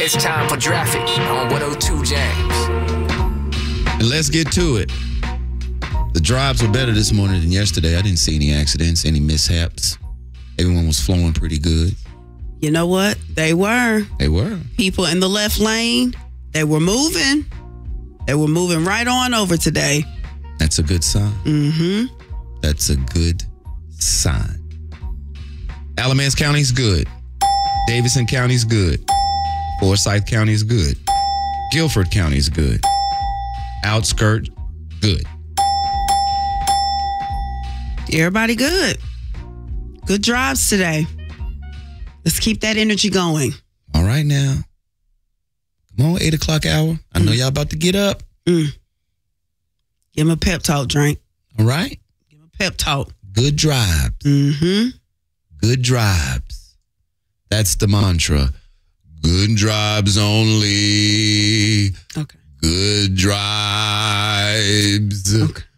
It's time for Traffic on 102 James. And let's get to it. The drives were better this morning than yesterday. I didn't see any accidents, any mishaps. Everyone was flowing pretty good. You know what? They were. They were. People in the left lane, they were moving. They were moving right on over today. That's a good sign. Mm-hmm. That's a good sign. Alamance County's good. Davidson County's good. Forsyth County's good. Guilford County's good. Outskirt, good. Everybody good. Good drives today. Let's keep that energy going. All right now. Come on, 8 o'clock hour. I know y'all about to get up. Give him a pep talk, Drink. All right. Give him a pep talk. Good drives. Mm-hmm. Good drives. That's the mantra. Good drives only. Okay. Good drives. Okay.